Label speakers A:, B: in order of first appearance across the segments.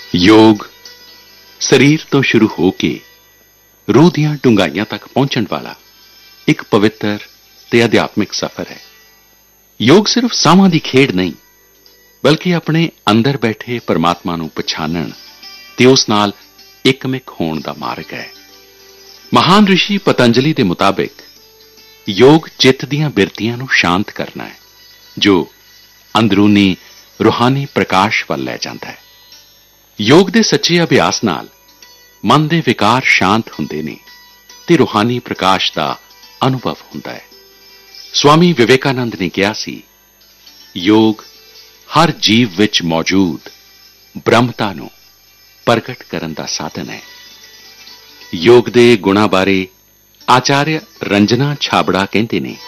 A: ਯੋਗ ਸਰੀਰ ਤੋਂ ਸ਼ੁਰੂ ਹੋ ਕੇ ਰੂਹ ਦੀਆਂ ਡੂੰਘਾਈਆਂ ਤੱਕ ਪਹੁੰਚਣ ਵਾਲਾ ਇੱਕ ਪਵਿੱਤਰ ਤੇ ਅਧਿਆਤਮਿਕ ਸਫ਼ਰ ਹੈ। ਯੋਗ ਸਿਰਫ ਸਾਹਾਂ ਦੀ ਖੇਡ ਨਹੀਂ, ਬਲਕਿ ਆਪਣੇ ਅੰਦਰ ਬੈਠੇ ਪਰਮਾਤਮਾ ਨੂੰ ਪਛਾਣਨ ਤੇ ਉਸ ਨਾਲ ਇੱਕਮਿਕ ਹੋਣ ਦਾ ਮਾਰਗ ਹੈ। ਮਹਾਨ ਰਿਸ਼ੀ ਪਤੰਜਲੀ ਦੇ ਮੁਤਾਬਿਕ ਯੋਗ ਚਿੱਤ ਦੀਆਂ ਬਿਰਤੀਆਂ ਨੂੰ ਸ਼ਾਂਤ ਕਰਨਾ ਹੈ, ਜੋ ਅੰਦਰੂਨੀ ਰੂਹਾਨੀ ਪ੍ਰਕਾਸ਼ ਵੱਲ ਲੈ ਜਾਂਦਾ ਹੈ। ਯੋਗ ਦੇ ਸੱਚੇ ਅਭਿਆਸ ਨਾਲ ਮਨ ਦੇ ਵਿਕਾਰ ਸ਼ਾਂਤ ਹੁੰਦੇ ਨੇ ਤੇ ਰੂਹਾਨੀ ਪ੍ਰਕਾਸ਼ ਦਾ ਅਨੁਭਵ ਹੁੰਦਾ ਹੈ। ਸਵਾਮੀ ਵਿਵੇਕਾਨੰਦ ਨੇ ਕਿਹਾ ਸੀ, ਯੋਗ ਹਰ ਜੀਵ ਵਿੱਚ ਮੌਜੂਦ ਬ੍ਰਹਮਤਾ ਨੂੰ ਪ੍ਰਗਟ ਕਰਨ ਦਾ ਸਾਧਨ ਹੈ। ਯੋਗ ਦੇ ਗੁਣਾਂ ਬਾਰੇ ਆਚਾਰਿਆ ਰੰਜਨਾ ਛਾਬੜਾ ਕਹਿੰਦੇ ਨੇ,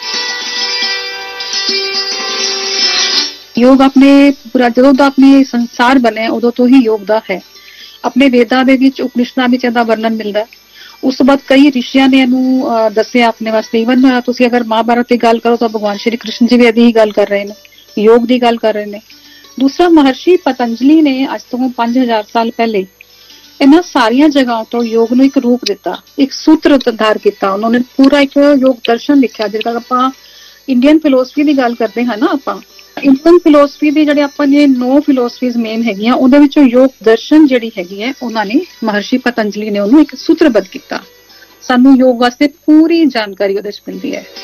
B: ਯੋਗ ਆਪਣੇ ਪੂਰਾ ਜਦੋਂ ਦਾ ਆਪਣੇ ਸੰਸਾਰ ਬਣਿਆ ਉਦੋਂ ਤੋਂ ਹੀ ਯੋਗ ਦਾ ਹੈ। ਆਪਣੇ ਵੇਦਾਂ ਦੇ ਵਿੱਚ, ਉਪਨਿਸ਼ਦਾਂ ਵਿੱਚ ਇਹਦਾ ਵਰਣਨ ਮਿਲਦਾ। ਉਸ ਤੋਂ ਬਾਅਦ ਕਈ ਰਿਸ਼ੀਆਂ ਨੇ ਇਹਨੂੰ ਦੱਸਿਆ ਆਪਣੇ ਵਾਸਤੇ। ਈਵਨ ਤੁਸੀਂ ਅਗਰ ਮਹਾਭਾਰਤ ਦੀ ਗੱਲ ਕਰੋ ਤਾਂ ਭਗਵਾਨ ਸ਼੍ਰੀ ਕ੍ਰਿਸ਼ਨ ਜੀ ਵੀ ਇਹਦੀ ਹੀ ਗੱਲ ਕਰ ਰਹੇ ਨੇ, ਯੋਗ ਦੀ ਗੱਲ ਕਰ ਰਹੇ ਨੇ। ਦੂਸਰਾ, ਮਹਰਸ਼ੀ ਪਤੰਜਲੀ ਨੇ ਅੱਜ ਤੋਂ 5000 ਸਾਲ ਪਹਿਲੇ ਇਹਨਾਂ ਸਾਰੀਆਂ ਜਗ੍ਹਾਵਾਂ ਤੋਂ ਯੋਗ ਨੂੰ ਇੱਕ ਰੂਪ ਦਿੱਤਾ, ਇੱਕ ਸੂਤਰ ਧਾਰ ਕੀਤਾ। ਉਹਨਾਂ ਨੇ ਪੂਰਾ ਇੱਕ ਯੋਗ ਦਰਸ਼ਨ ਲਿਖਿਆ। ਜਿਹੜਾ ਆਪਾਂ ਇੰਡੀਅਨ ਫਿਲੋਸਫੀ ਦੀ ਗੱਲ ਕਰਦੇ ਹਾਂ ਨਾ, ਆਪਾਂ ਇੰਡੀਅਨ ਫਿਲੋਸਫੀ ਦੀ ਜਿਹੜੇ ਆਪਾਂ ਨੇ 9 ਫਿਲੋਸਫੀਜ਼ ਮੇਨ ਹੈਗੀਆਂ, ਉਹਦੇ ਵਿੱਚੋਂ ਯੋਗ ਦਰਸ਼ਨ ਜਿਹੜੀ ਹੈਗੀ ਹੈ, ਉਹਨਾਂ ਨੇ ਮਹਰਸ਼ੀ ਪਤੰਜਲੀ ਨੇ ਉਹਨੂੰ ਇੱਕ ਸੂਤਰਬੱਧ ਕੀਤਾ। ਸਾਨੂੰ ਯੋਗ ਵਾਸਤੇ ਪੂਰੀ ਜਾਣਕਾਰੀ ਉਹਦੇ 'ਚ ਮਿਲਦੀ ਹੈ।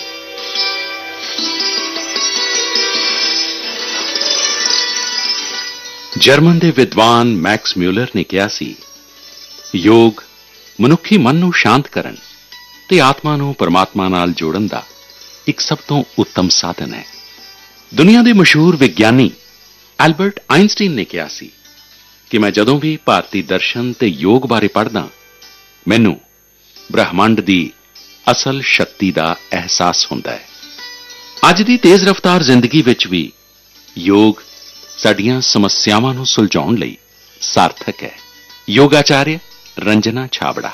A: ਜਰਮਨ ਦੇ ਵਿਦਵਾਨ ਮੈਕਸ ਮਿਊਲਰ ਨੇ ਕਿਹਾ ਸੀ, ਯੋਗ ਮਨੁੱਖੀ ਮਨ ਨੂੰ ਸ਼ਾਂਤ ਕਰਨ ਤੇ ਆਤਮਾ ਨੂੰ ਪਰਮਾਤਮਾ ਨਾਲ ਜੋੜਨ ਦਾ ਇੱਕ ਸਭ ਤੋਂ ਉੱਤਮ ਸਾਧਨ ਹੈ। ਦੁਨੀਆ ਦੇ ਮਸ਼ਹੂਰ ਵਿਗਿਆਨੀ ਐਲਬਰਟ ਆਇਨਸਟਾਈਨ ਨੇ ਕਿਹਾ ਸੀ ਕਿ ਮੈਂ ਜਦੋਂ ਵੀ ਭਾਰਤੀ ਦਰਸ਼ਨ ਤੇ ਯੋਗ ਬਾਰੇ ਪੜ੍ਹਦਾ, ਮੈਨੂੰ ਬ੍ਰਹਿਮੰਡ ਦੀ ਅਸਲ ਸ਼ਕਤੀ ਦਾ ਅਹਿਸਾਸ ਹੁੰਦਾ ਹੈ। ਅੱਜ ਦੀ ਤੇਜ਼ ਰਫ਼ਤਾਰ ਜ਼ਿੰਦਗੀ ਵਿੱਚ ਵੀ ਯੋਗ ਸਾਡੀਆਂ ਸਮੱਸਿਆਵਾਂ ਨੂੰ ਸੁਲਝਾਉਣ ਲਈ ਸਾਰਥਕ ਹੈ। ਯੋਗਾਚਾਰਿਆ ਰੰਜਨਾ ਛਾਬੜਾ।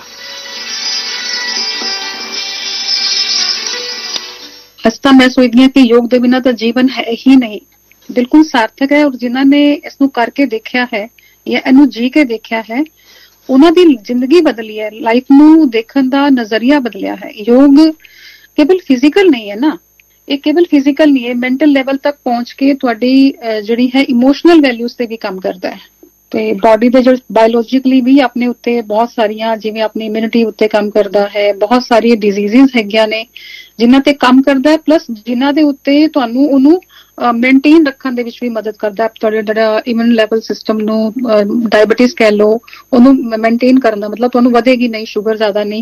B: ਅੱਜ ਤਾਂ ਮੈਂ ਸੋਚਦੀ ਹਾਂ ਕਿ ਯੋਗ ਦੇ ਬਿਨਾਂ ਤਾਂ ਜੀਵਨ ਹੈ ਹੀ ਨਹੀਂ। ਬਿਲਕੁਲ ਸਾਰਥਕ ਹੈ। ਔਰ ਜਿਨ੍ਹਾਂ ਨੇ ਇਸ ਨੂੰ ਕਰਕੇ ਦੇਖਿਆ ਹੈ ਜਾਂ ਇਹਨੂੰ ਜੀ ਕੇ ਦੇਖਿਆ ਹੈ, ਉਹਨਾਂ ਦੀ ਜ਼ਿੰਦਗੀ ਬਦਲੀ ਹੈ, ਲਾਈਫ ਨੂੰ ਦੇਖਣ ਦਾ ਨਜ਼ਰੀਆ ਬਦਲਿਆ ਹੈ। ਯੋਗ ਕੇਵਲ ਫਿਜ਼ੀਕਲ ਨਹੀਂ ਹੈ ਨਾ, ਇਹ ਕੇਵਲ ਫਿਜ਼ੀਕਲ ਨਹੀਂ ਹੈ, ਮੈਂਟਲ ਲੈਵਲ ਤੱਕ ਪਹੁੰਚ ਕੇ ਤੁਹਾਡੀ ਜਿਹੜੀ ਹੈ ਇਮੋਸ਼ਨਲ ਵੈਲਿਊਜ਼ ਤੇ ਵੀ ਕੰਮ ਕਰਦਾ ਹੈ। ਤੇ ਬਾਡੀ ਦੇ ਜਿਹੜੇ ਬਾਇਓਲੋਜੀਕਲੀ ਵੀ ਆਪਣੇ ਉੱਤੇ ਬਹੁਤ ਸਾਰੀਆਂ, ਜਿਵੇਂ ਆਪਣੀ ਇਮਿਊਨਿਟੀ ਉੱਤੇ ਕੰਮ ਕਰਦਾ ਹੈ, ਬਹੁਤ ਸਾਰੀਆਂ ਡਿਜ਼ੀਜ਼ਸ ਹੈਗੀਆਂ ਨੇ ਜਿਨ੍ਹਾਂ ਤੇ ਕੰਮ ਕਰਦਾ ਹੈ, ਪਲੱਸ ਜਿਨ੍ਹਾਂ ਦੇ ਉੱਤੇ ਤੁਹਾਨੂੰ ਉਹਨੂੰ ਮੇਨਟੇਨ ਰੱਖਣ ਦੇ ਵਿੱਚ ਵੀ ਮਦਦ ਕਰਦਾ ਹੈ। ਤੁਹਾਡੇ ਜਿਹੜਾ ਇਮਿਊਨ ਲੈਵਲ ਸਿਸਟਮ ਨੂੰ, ਡਾਇਬਟੀਜ਼ ਕਹਿ ਲਓ, ਉਹਨੂੰ ਮੇਨਟੇਨ ਕਰਨ ਦਾ ਮਤਲਬ ਤੁਹਾਨੂੰ ਵਧੇਗੀ ਨਹੀਂ, ਸ਼ੂਗਰ ਜ਼ਿਆਦਾ ਨਹੀਂ